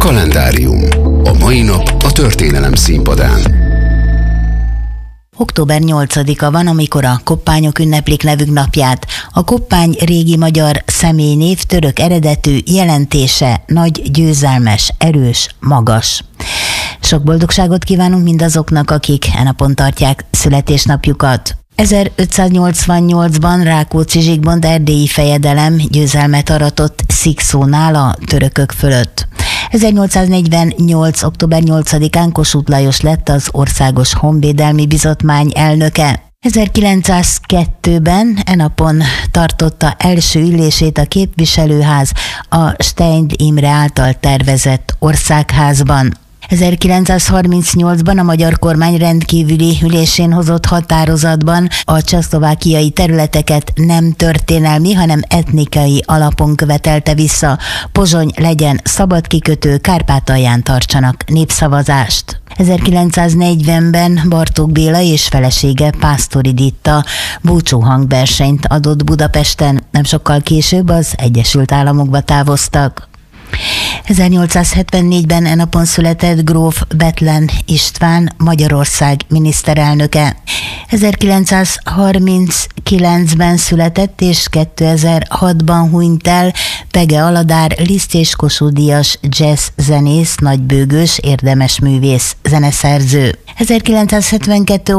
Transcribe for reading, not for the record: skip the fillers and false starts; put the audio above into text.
Kalendárium. A mai nap a történelem színpadán. Október 8-a van, amikor a koppányok ünneplik nevük napját. A koppány régi magyar személynév, török eredetű, jelentése nagy, győzelmes, erős, magas. Sok boldogságot kívánunk mindazoknak, akik e napon tartják születésnapjukat. 1588-ban Rákóczi Zsigmond erdélyi fejedelem győzelmet aratott Szikszónál a törökök fölött. 1848. október 8-án Kossuth Lajos lett az Országos Honvédelmi Bizottmány elnöke. 1902-ben e napon tartotta első ülését a képviselőház a Steindl Imre által tervezett országházban. 1938-ban a magyar kormány rendkívüli ülésén hozott határozatban a csehszlovákiai területeket nem történelmi, hanem etnikai alapon követelte vissza. Pozsony legyen szabad kikötő, Kárpátalján tartsanak népszavazást. 1940-ben Bartók Béla és felesége Pásztori Ditta búcsúhangversenyt adott Budapesten, nem sokkal később az Egyesült Államokba távoztak. 1874-ben e napon született gróf Bethlen István, Magyarország miniszterelnöke. 1939-ben született és 2006-ban hunyt el Pege Aladár, Liszt és Kossuth díjas jazz zenész, nagybőgős, érdemes művész, zeneszerző. 1972.